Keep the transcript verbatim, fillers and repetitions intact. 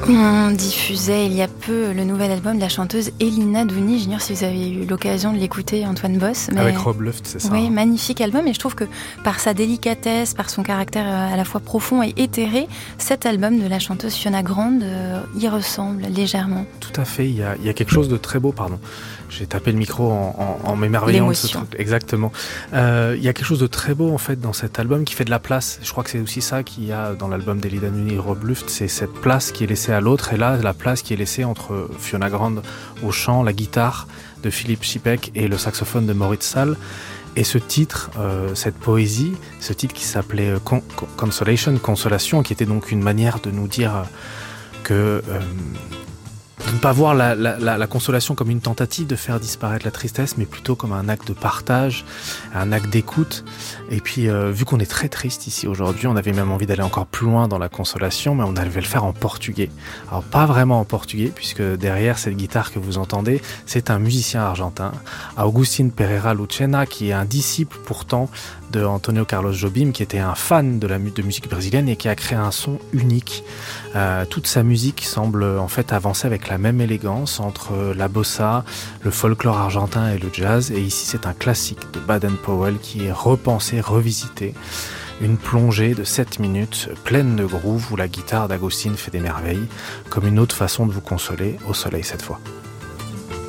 On diffusait il y a peu le nouvel album de la chanteuse Elina Douni. J'ignore si vous avez eu l'occasion de l'écouter, Antoine Boss. Mais... Avec Rob Luft, c'est ça. Oui, magnifique album. Et je trouve que par sa délicatesse, par son caractère à la fois profond et éthéré, cet album de la chanteuse Fiona Grande euh, y ressemble légèrement. Tout à fait. Il y a, il y a quelque chose de très beau, pardon. J'ai tapé le micro en, en, en m'émerveillant de ce truc. Exactement. Euh, il y a quelque chose de très beau en fait dans cet album qui fait de la place. Je crois que c'est aussi ça qu'il y a dans l'album d'Elina Douni et Rob Luft, c'est cette place qui est laissée à l'autre, et là la place qui est laissée entre Fiona Grande au chant, la guitare de Philippe Chipek et le saxophone de Moritz Saal. Et ce titre, euh, cette poésie, ce titre qui s'appelait Con- Consolation, Consolation, qui était donc une manière de nous dire que euh, de ne pas voir la, la, la, la consolation comme une tentative de faire disparaître la tristesse, mais plutôt comme un acte de partage, un acte d'écoute. Et puis, euh, vu qu'on est très triste ici aujourd'hui, on avait même envie d'aller encore plus loin dans la consolation, mais on allait le faire en portugais. Alors, pas vraiment en portugais, puisque derrière cette guitare que vous entendez, c'est un musicien argentin, Agustín Pereira Lucena, qui est un disciple pourtant de Antonio Carlos Jobim, qui était un fan de la de musique brésilienne et qui a créé un son unique. Euh, toute sa musique semble en fait avancer avec la même élégance entre la bossa, le folklore argentin et le jazz. Et ici, c'est un classique de Baden-Powell qui est repensé, revisité. Une plongée de sept minutes pleine de groove où la guitare d'Agustín fait des merveilles, comme une autre façon de vous consoler au soleil cette fois.